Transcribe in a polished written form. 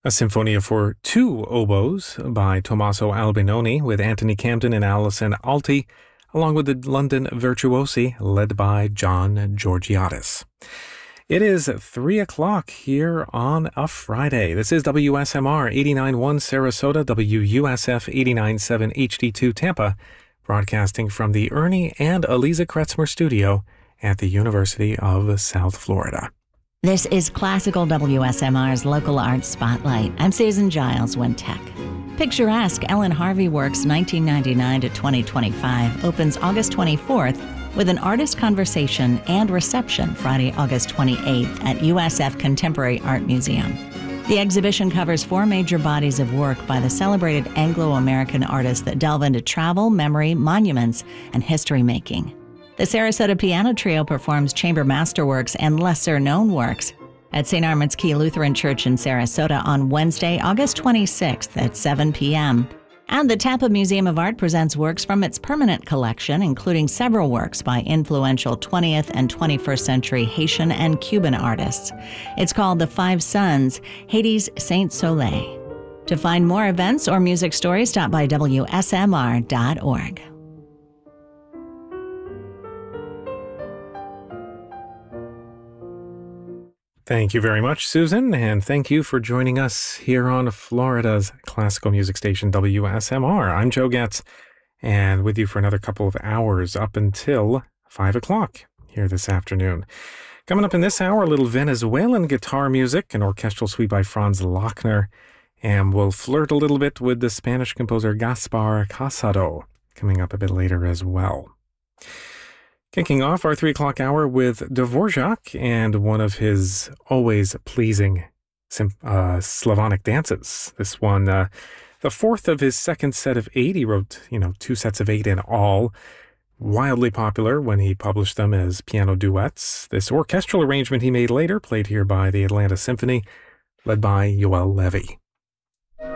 A Sinfonia for Two Oboes by Tommaso Albinoni with Anthony Camden and Alison Alti, along with the London Virtuosi led by John Georgiadis. It is 3 o'clock here on a Friday. This is WSMR 89.1 Sarasota, WUSF 89.7 HD2 Tampa, broadcasting from the Ernie and Eliza Kretzmer studio at the University of South Florida. This is Classical WSMR's Local Arts Spotlight. I'm Susan Giles, Wintec. Picturesque Ellen Harvey Works 1999 to 2025 opens August 24th with an artist conversation and reception Friday, August 28th at USF Contemporary Art Museum. The exhibition covers 4 major bodies of work by the celebrated Anglo-American artists that delve into travel, memory, monuments, and history-making. The Sarasota Piano Trio performs chamber masterworks and lesser-known works at St. Armand's Key Lutheran Church in Sarasota on Wednesday, August 26th at 7 p.m. And the Tampa Museum of Art presents works from its permanent collection, including several works by influential 20th and 21st century Haitian and Cuban artists. It's called The Five Sons, Haiti's Saint Soleil. To find more events or music stories, stop by WSMR.org. Thank you very much, Susan, and thank you for joining us here on Florida's classical music station, WSMR. I'm Joe Getz, and with you for another couple of hours up until 5 o'clock here this afternoon. Coming up in this hour, a little Venezuelan guitar music, an orchestral suite by Franz Lachner, and we'll flirt a little bit with the Spanish composer Gaspar Casado, coming up a bit later as well. Kicking off our 3 o'clock hour with Dvorak and one of his always pleasing Slavonic dances. This one, the fourth of his second set of 8. He wrote, 2 sets of 8 in all. Wildly popular when he published them as piano duets. This orchestral arrangement he made later, played here by the Atlanta Symphony, led by Yoel Levy.